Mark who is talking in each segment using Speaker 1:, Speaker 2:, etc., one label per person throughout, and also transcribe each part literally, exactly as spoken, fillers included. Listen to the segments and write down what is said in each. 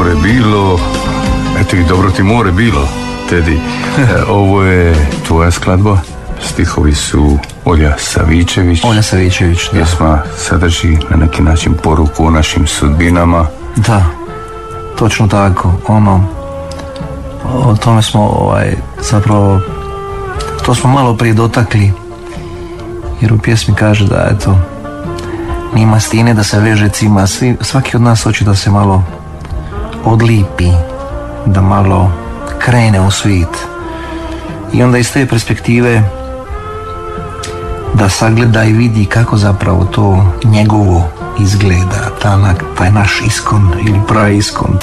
Speaker 1: more bilo, eto i dobro ti more bilo, Tedi. Ovo je tvoja skladba, stihovi su Olja Savičević.
Speaker 2: Olja Savičević, da.
Speaker 1: Pjesma sadrži na neki način poruku o našim sudbinama.
Speaker 2: Da, točno tako. Ono, o tome smo ovaj, zapravo, to smo malo prije dotakli, jer u pjesmi kaže da eto, nima stine da se veže cima, svi, svaki od nas hoće da se malo odlipi, da malo krene u svijet. I onda iz te perspektive da sagleda i vidi kako zapravo to njegovo izgleda, ta, taj naš iskon ili praiskon.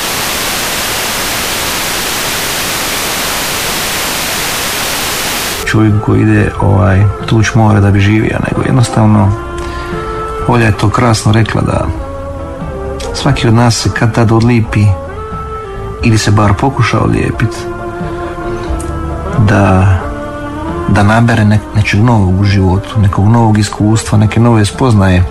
Speaker 2: Čovjek koji ide ovaj, tuć more da bi živio, nego jednostavno Olja je to krasno rekla da svaki od nas se kad tad odlipi ili se bar pokuša odlijepiti, da, da nabere ne, nečeg novog u životu, nekog novog iskustva, neke nove spoznaje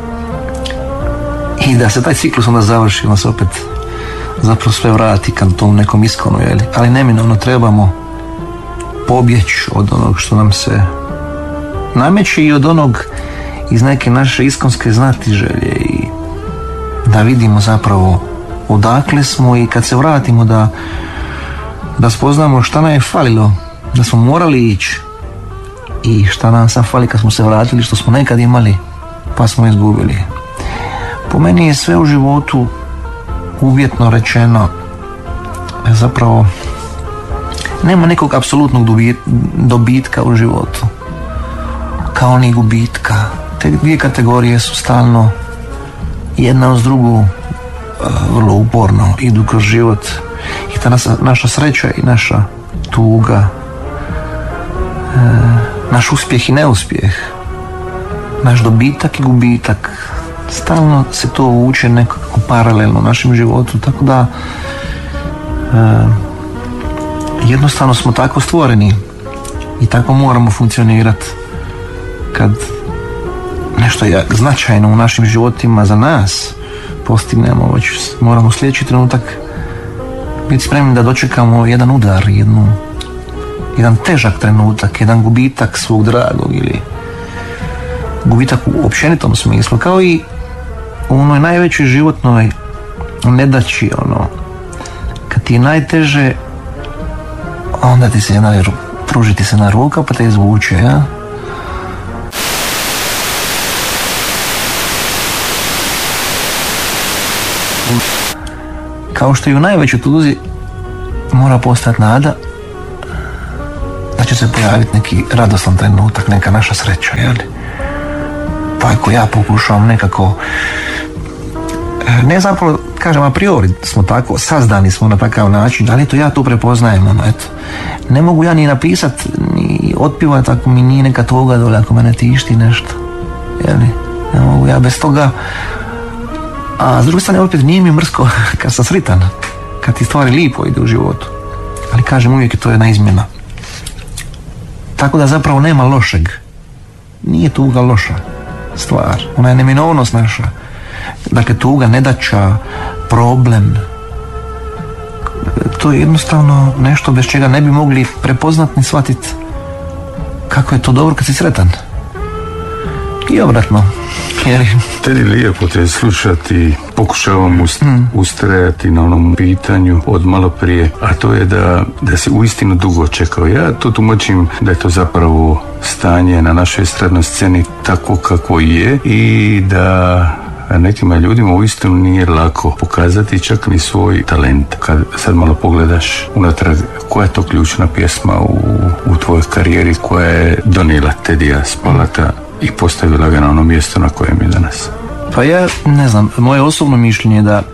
Speaker 2: i da se taj ciklus onda završi, onda se opet zapravo sve vrati ka tom nekom iskonu, jeli? Ali neminovno trebamo pobjeći od onog što nam se nameće i od onog iz neke naše iskonske znatiželje i da vidimo zapravo odakle smo i kad se vratimo da, da spoznamo šta nam je falilo, da smo morali ići i šta nam sad fali kad smo se vratili, što smo nekad imali pa smo izgubili. Po meni je sve u životu uvjetno rečeno, zapravo nema nekog apsolutnog dobitka u životu kao ni gubitka. Te dvije kategorije su stalno jedna uz drugu vrlo uporno idu kroz život i ta naša, naša sreća i naša tuga, e, naš uspjeh i neuspjeh, naš dobitak i gubitak, stalno se to vuče nekako paralelno u našem životu, tako da e, jednostavno smo tako stvoreni i tako moramo funkcionirati. Kad nešto je značajno u našim životima za nas postignemo, već moramo sljedeći trenutak biti spremni da dočekamo jedan udar, jednu, jedan težak trenutak, jedan gubitak svog dragog ili gubitak u općenitom smislu, kao i u onoj najvećoj životnoj nedaći, ono, kad ti je najteže, onda ti se jedna pružiti se na ruka pa te izvuče, ja? Kao što i u najvećoj tuzi mora postati nada da će se pojaviti neki radostan trenutak, neka naša sreća, jel? Pa ako ja pokušavam nekako, ne zapravo kažem a priori smo tako, sazdani smo na takav način, ali to ja to prepoznajem, ono, eto. Ne mogu ja ni napisat, ni otpivat ako mi nije neka toga dole, ako mene tišti nešto, jel? Ne mogu ja bez toga. A s druge strane opet nije mi mrsko kad sam sritan, kad ti stvari lipo ide u životu. Ali kažem, uvijek je to jedna izmjena. Tako da zapravo nema lošeg. Nije tuga loša stvar. Ona je neminovnost naša. Dakle, tuga, nedaća, problem. To je jednostavno nešto bez čega ne bi mogli prepoznat ni shvatit kako je to dobro kad si sretan. I obratno.
Speaker 1: Tedi, lijepo te slušati, pokušavam ust, mm. ustrajati na onom pitanju od malo prije, a to je da, da si uistinu dugo čekao. Ja to tumačim da je to zapravo stanje na našoj estradnoj sceni tako kako je i da nekima ljudima uistinu nije lako pokazati čak ni svoj talent. Kad sad malo pogledaš unatrag, koja je to ključna pjesma u, u tvojoj karijeri koja je donijela Tedija Spalata i postavila ga na ono mjesto na kojem je danas?
Speaker 2: Pa ja ne znam, moje osobno mišljenje je da e,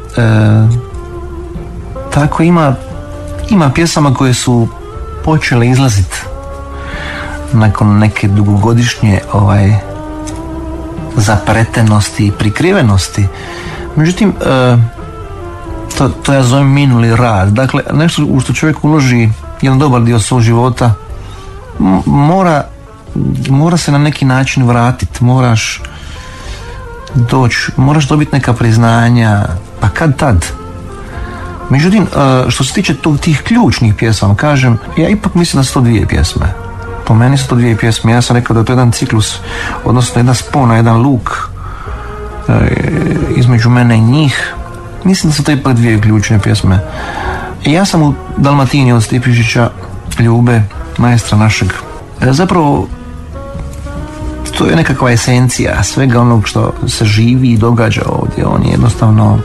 Speaker 2: tako ima ima pjesama koje su počele izlaziti nakon neke dugogodišnje ovaj, zapretenosti i prikrivenosti. Međutim, e, to, to ja zovem minuli rad. Dakle, nešto u što čovjek uloži jedan dobar dio svog života m- mora mora se na neki način vratiti, moraš doći, moraš dobiti neka priznanja, pa kad tad Međutim, što se tiče tog, tih ključnih pjesama, kažem, ja ipak mislim da su to dvije pjesme. Po meni su to dvije pjesme. Ja sam rekao da je to jedan ciklus, odnosno jedna spona, jedan luk između mene i njih. Mislim da su to ipak dvije ključne pjesme. I ja sam u Dalmatini od Stipišića, Ljube, maestra našeg. Zapravo, to je nekakva esencija svega onog što se živi i događa ovdje. On je jednostavno,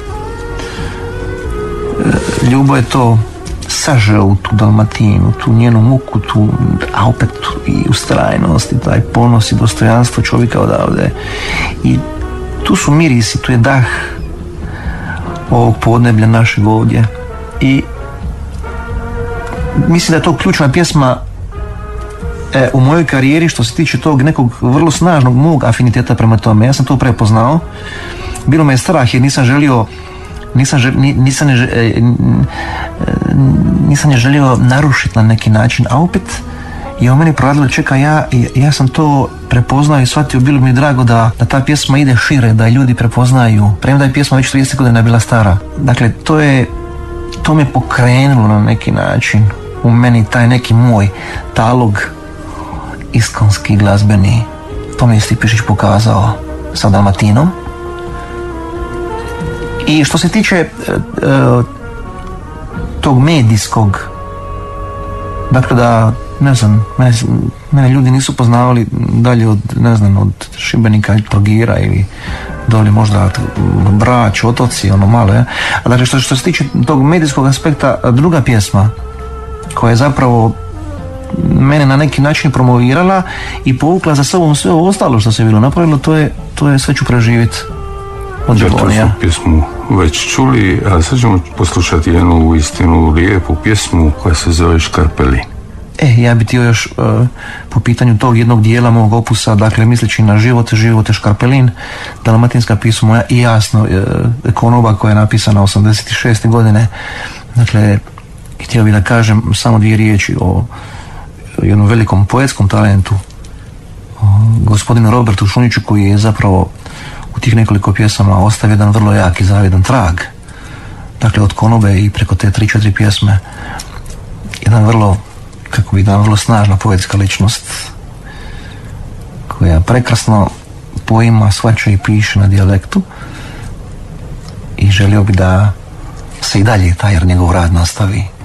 Speaker 2: Ljubo je to sažeo u tu Dalmatinu, tu njenu muku, tu, a opet i ustrajnost i taj ponos i dostojanstvo čovjeka odavde. I tu su mirisi, tu je dah ovog podneblja našeg ovdje. I mislim da je to ključna pjesma e, u mojoj karijeri što se tiče tog nekog vrlo snažnog mog afiniteta prema tome. Ja sam to prepoznao. Bilo me je strah jer nisam želio nisam, žel, nisam, ne, nisam ne želio narušiti na neki način, a opet je o meni proradilo, čeka, ja, ja sam to prepoznao i shvatio, bilo mi drago da, da ta pjesma ide šire, da ljudi prepoznaju, premda je pjesma već trideset godina bila stara. Dakle, to je to me pokrenulo na neki način u meni, taj neki moj talog iskonski glazbeni. To mi je Stipišić pokazao sa Dalmatinom. I što se tiče uh, tog medijskog, dakle da, ne znam, mene, mene ljudi nisu poznavali dalje od, ne znam, od Šibenika ili Trogira ili doli možda Brač, otoci, ono malo, ja. A dakle, što, što se tiče tog medijskog aspekta, druga pjesma koja je zapravo mene na neki način promovirala i povukla za sobom sve ovo ostalo što se bilo napravilo, to je, to je Sve ću preživjeti od Đivonija.
Speaker 1: Ja, tu pjesmu već čuli, a sad ćemo poslušati jednu uistinu lijepu pjesmu koja se zove Škarpelin.
Speaker 2: E, ja bih htio još uh, po pitanju tog jednog dijela mog opusa, dakle misleći na život, život je Škarpelin, dalmatinska pisma moja i jasno uh, konoba koja je napisana osamdeset šeste godine. Dakle, htio bih da kažem samo dvije riječi o jednom velikom poetskom talentu, o gospodinu Robertu Šuniću, koji je zapravo u tih nekoliko pjesama ostavio jedan vrlo jak i zavidan trag. Dakle, od konobe i preko te tri, četiri pjesme jedan vrlo, kako bi jedan vrlo snažna poetska ličnost koja prekrasno poima, shvaća i piše na dijalektu i želio bi da se i dalje taj njegov rad nastavi.